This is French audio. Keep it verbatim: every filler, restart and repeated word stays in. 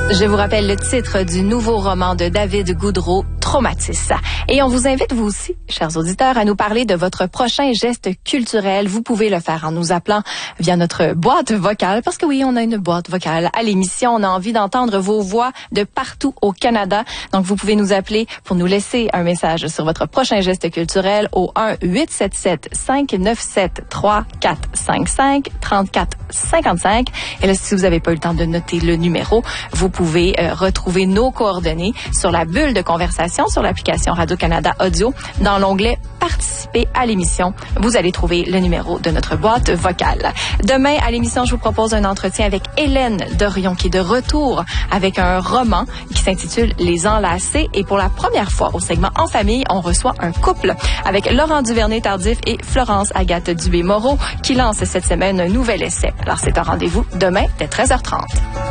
Je vous rappelle le titre du nouveau roman de David Goudreau, Traumatis. Et on vous invite, vous aussi, chers auditeurs, à nous parler de votre prochain geste culturel. Vous pouvez le faire en nous appelant via notre boîte vocale, parce que oui, on a une boîte vocale à l'émission. On a envie d'entendre vos voix de partout au Canada. Donc, vous pouvez nous appeler pour nous laisser un message sur votre prochain geste culturel au un huit sept sept cinq neuf sept trois quatre cinq cinq trente-quatre cinquante-cinq. Et là, si vous n'avez pas eu le temps de noter le numéro, vous pouvez euh, retrouver nos coordonnées sur la bulle de conversation sur l'application Radio-Canada Audio. Dans l'onglet « Participer à l'émission », vous allez trouver le numéro de notre boîte vocale. Demain, à l'émission, je vous propose un entretien avec Hélène Dorion, qui est de retour avec un roman qui s'intitule « Les Enlacés ». Et pour la première fois au segment « En famille », on reçoit un couple avec Laurent Duvernay-Tardif et Florence Agathe Dubé-Moreau qui lance cette semaine un nouvel essai. Alors, c'est un rendez-vous demain dès treize heures trente.